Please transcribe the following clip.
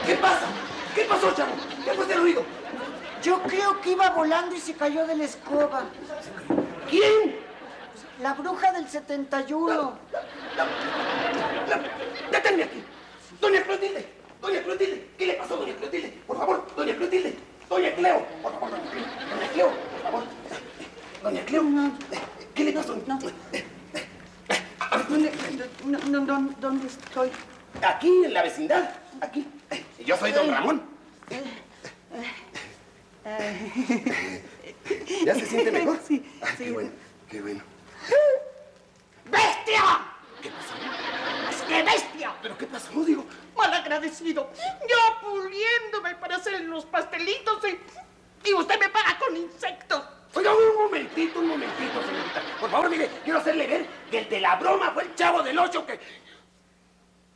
¿Qué pasa? ¿Qué pasó, chavo? ¿Qué fue ese ruido? Yo creo que iba volando y se cayó de la escoba. ¿Quién? La bruja del 71. ¡Deténme aquí! ¡Doña Clotilde! ¡Doña Clotilde! ¿Qué le pasó, doña Clotilde? Por favor, doña Clotilde. Doña Cleo. Por favor, doña Cleo. Doña Cleo, por favor. Doña Cleo. ¿Qué le pasó? No. ¿Dónde estoy? Aquí, en la vecindad. Aquí. Yo soy don Ramón. ¿Ya se siente mejor? Sí, Ah, sí. qué bueno, qué bueno. ¡Bestia! ¿Qué pasó? ¡Es que bestia! ¿Pero qué pasó, digo? Malagradecido. Yo puliéndome para hacer los pastelitos y usted me paga con insectos. Oiga, un momentito, señorita. Por favor, mire, quiero hacerle ver que el de la broma fue el Chavo del Ocho